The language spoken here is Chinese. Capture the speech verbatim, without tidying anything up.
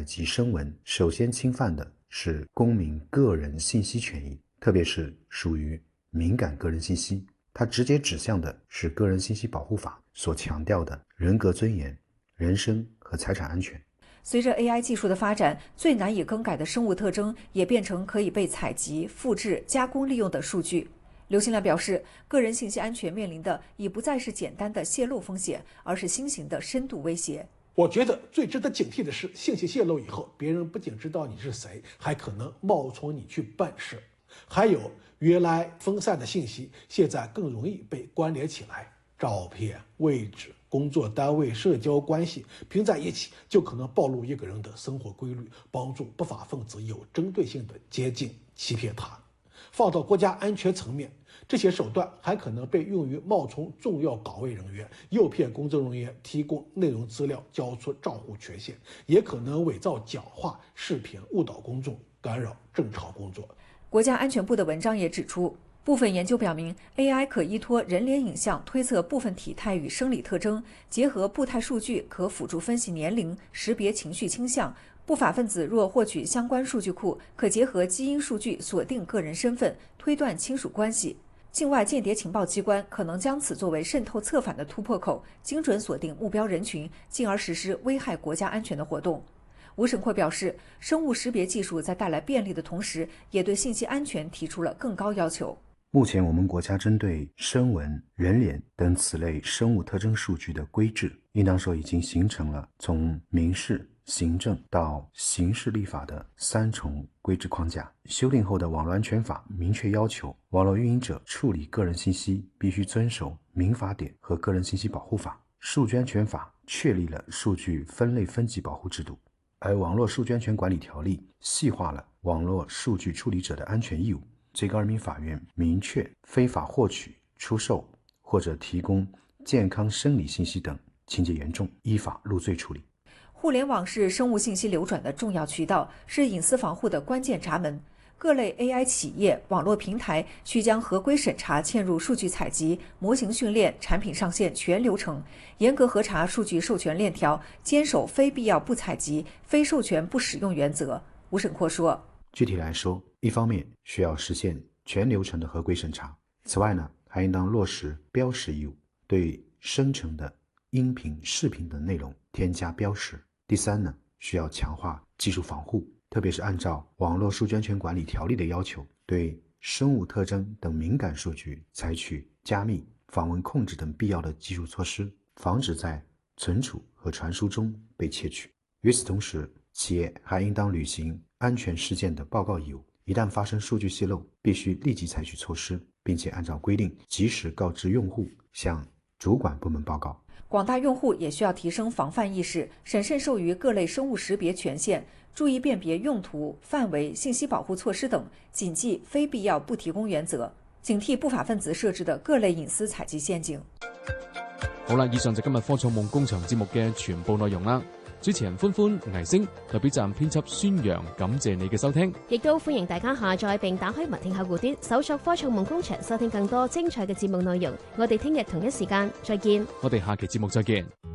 集声纹，首先侵犯的是公民个人信息权益，特别是属于敏感个人信息，它直接指向的是个人信息保护法所强调的人格尊严、人身和财产安全。 随着 A I 技术的发展，最难以更改的生物特征也变成可以被采集、复制、加工利用的数据。刘新亮表示，个人信息安全面临的已不再是简单的泄露风险，而是新型的深度威胁。 我觉得最值得警惕的是，信息泄露以后，别人不仅知道你是谁，还可能冒充你去办事。还有，原来分散的信息，现在更容易被关联起来，照片、位置、工作单位、社交关系拼在一起，就可能暴露一个人的生活规律，帮助不法分子有针对性的接近、欺骗他。放到国家安全层面，这些手段还可能被用于冒充重要岗位人员，诱骗公证人员提供内容资料，交出账户权限，也可能伪造讲话、视频误导公众，干扰正常工作。 国家安全部的文章也指出，部分研究表明 ，A I 可依托人脸影像推测部分体态与生理特征，结合步态数据可辅助分析年龄、识别情绪倾向。不法分子若获取相关数据库，可结合基因数据锁定个人身份，推断亲属关系。境外间谍情报机关可能将此作为渗透策反的突破口，精准锁定目标人群，进而实施危害国家安全的活动。吴审阔表示，生物识别技术在带来便利的同时，也对信息安全提出了更高要求。 目前我们国家针对声纹、人脸等此类生物特征数据的规制，应当说已经形成了从民事、行政到刑事立法的三重规制框架。修订后的网络安全法明确要求，网络运营者处理个人信息必须遵守民法典和个人信息保护法。数据安全法确立了数据分类分级保护制度，而网络数据安全管理条例细化了网络数据处理者的安全义务。最高人民法院明确，非法获取、出售或者提供健康生理信息等情节严重，依法入罪处理。 互联网是生物信息流转的重要渠道，是隐私防护的关键闸门。各类 A I 企业、网络平台需将合规审查嵌入数据采集、模型训练、产品上线全流程，严格核查数据授权链条，坚守非必要不采集、非授权不使用原则。吴审阔说， 具体来说，一方面需要实现全流程的合规审查，此外呢，还应当落实标识义务，对生成的音频、视频等内容添加标识。第三呢，需要强化技术防护，特别是按照网络数据安全管理条例的要求，对生物特征等敏感数据采取加密、访问控制等必要的技术措施，防止在存储和传输中被窃取。与此同时，企业还应当履行安全事件的报告义务，一旦发生数据泄露，必须立即采取措施，并且按照规定及时告知用户，向主管部门报告。 广大用户也需要提升防范意识，审慎授予各类生物识别权限，注意辨别用途、范围、信息保護措施等，謹記非必要不提供原則，警惕不法分子設置的各類隱私採集陷阱。 好啦，以上就今日科創夢工場節目嘅全部內容啦。主持人歡歡、倪星，代表站編輯孫陽，感謝你嘅收聽。 亦都歡迎大家下載並打開文聽客戶端，搜索科創夢工場，收聽更多精彩嘅節目內容。我哋聽日同一時間再見。 我哋下期節目再見。